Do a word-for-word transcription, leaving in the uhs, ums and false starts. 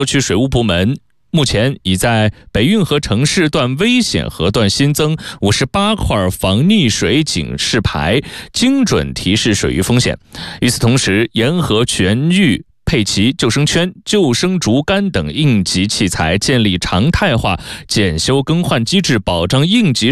区水务部门目前已在北运河城市段危险河段新增五十八块防溺水警示牌，精准提示水域风险。与此同时，沿河全域配齐救生圈、救生竹竿等应急器材，建立常态化检修更换机制，保障应急